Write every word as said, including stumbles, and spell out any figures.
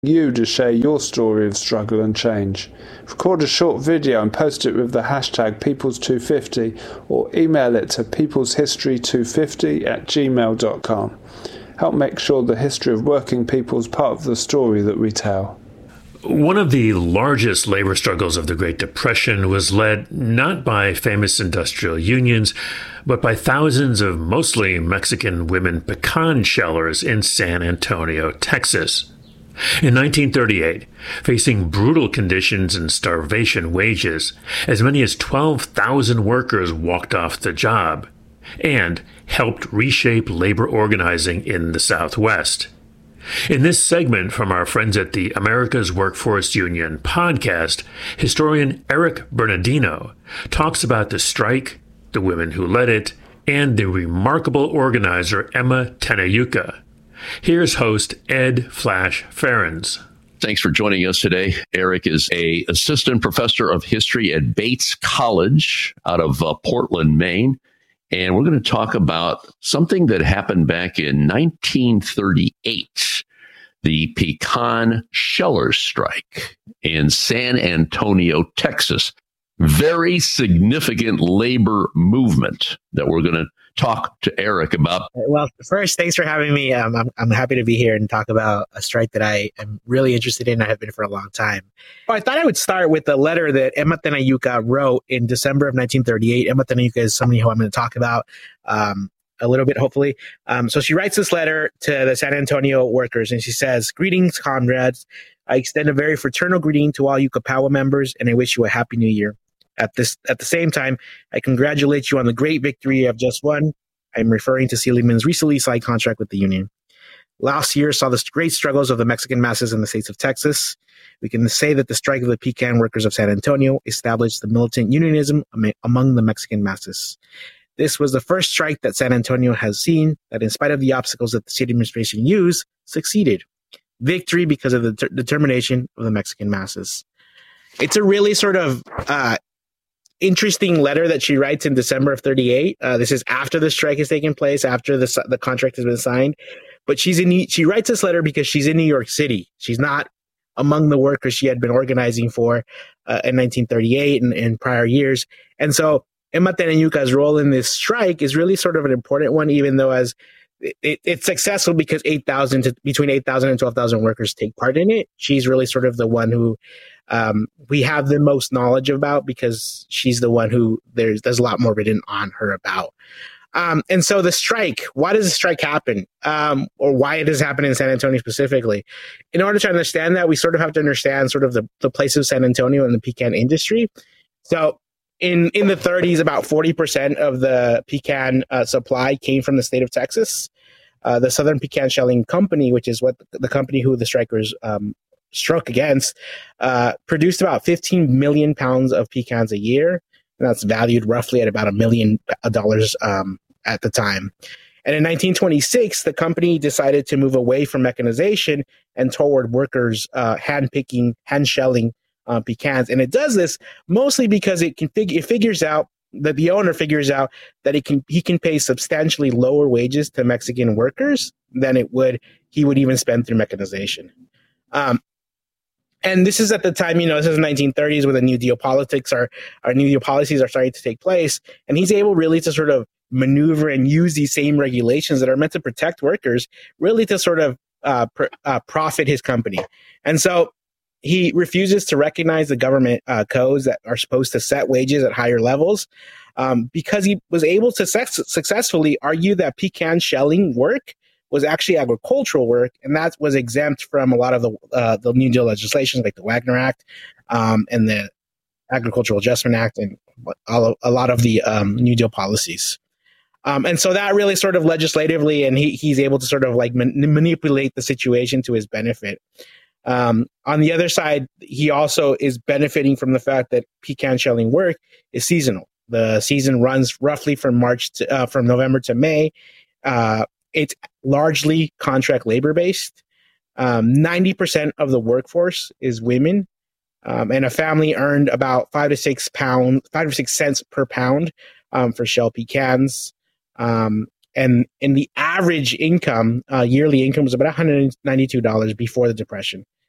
you to share your story of struggle and change. Record a short video and post it with the hashtag Peoples two fifty or email it to peopleshistory two fifty at gmail dot com. Help make sure the history of working people is part of the story that we tell. One of the largest labor struggles of the Great Depression was led not by famous industrial unions, but by thousands of mostly Mexican women pecan shellers in San Antonio, Texas. In nineteen thirty-eight, facing brutal conditions and starvation wages, as many as twelve thousand workers walked off the job and helped reshape labor organizing in the Southwest. In this segment from our friends at the America's Workforce Union podcast, historian Eric Bernardino talks about the strike, the women who led it, and the remarkable organizer Emma Tenayuca. Here's host Ed Flash Ferens. Thanks for joining us today. Eric is a assistant professor of history at Bates College out of uh, Portland, Maine. And we're going to talk about something that happened back in nineteen thirty-eight, the pecan sheller strike in San Antonio, Texas. Very significant labor movement that we're going to talk to Eric about. Well, first, thanks for having me. Um, I'm, I'm happy to be here and talk about a strike that I am really interested in. I have been for a long time. Well, I thought I would start with the letter that Emma Tenayuca wrote in December of nineteen thirty-eight. Emma Tenayuca is somebody who I'm going to talk about um, a little bit, hopefully. Um, so she writes this letter to the San Antonio workers, and she says, "Greetings, comrades. I extend a very fraternal greeting to all you Kapawa members, and I wish you a happy new year. At this, at the same time, I congratulate you on the great victory you have just won." I'm referring to Seligman's recently signed contract with the union. Last year saw the great struggles of the Mexican masses in the states of Texas. We can say that the strike of the pecan workers of San Antonio established the militant unionism among the Mexican masses. This was the first strike that San Antonio has seen that, in spite of the obstacles that the state administration used, succeeded. Victory because of the ter- determination of the Mexican masses. It's a really sort of uh, interesting letter that she writes in December of thirty-eight. Uh, this is after the strike has taken place, after the the contract has been signed. But she's in. She writes this letter because she's in New York City. She's not among the workers she had been organizing for uh, in nineteen thirty-eight and in prior years. And so Emma Tenayuca's role in this strike is really sort of an important one, even though as it, it's successful because eight thousand to between eight thousand and twelve thousand workers take part in it. She's really sort of the one who um, we have the most knowledge about because she's the one who there's there's a lot more written on her about. Um, and so the strike, why does the strike happen? Um, or why it is happening in San Antonio specifically? In order to understand that, we sort of have to understand sort of the, the place of San Antonio in the pecan industry. So in, in the thirties, about forty percent of the pecan uh, supply came from the state of Texas. Uh, the Southern Pecan Shelling Company, which is what the, the company who the strikers um, struck against, uh, produced about fifteen million pounds of pecans a year. And that's valued roughly at about a million dollars um, at the time. And in nineteen twenty-six, the company decided to move away from mechanization and toward workers uh, hand picking, hand shelling uh, pecans. And it does this mostly because it can fig- it figures out that the owner figures out that it can he can pay substantially lower wages to Mexican workers than it would he would even spend through mechanization. Um, And this is at the time, you know, this is the nineteen thirties where the New Deal politics are, our New Deal policies are starting to take place. And he's able really to sort of maneuver and use these same regulations that are meant to protect workers, really to sort of uh, pr- uh, profit his company. And so he refuses to recognize the government uh, codes that are supposed to set wages at higher levels um, because he was able to sex- successfully argue that pecan shelling work was actually agricultural work, and that was exempt from a lot of the uh, the New Deal legislation, like the Wagner Act um, and the Agricultural Adjustment Act, and all of, a lot of the um, New Deal policies. Um, and so that really sort of legislatively, and he he's able to sort of like man- manipulate the situation to his benefit. Um, on the other side, he also is benefiting from the fact that pecan shelling work is seasonal. The season runs roughly from March to uh, from November to May. Uh, It's largely contract labor based. Um, ninety percent of the workforce is women, um, and a family earned about five to six pounds, five or six cents per pound um, for shell pecans. Um, and in the average income, uh, yearly income was about one hundred ninety-two dollars before the Depression.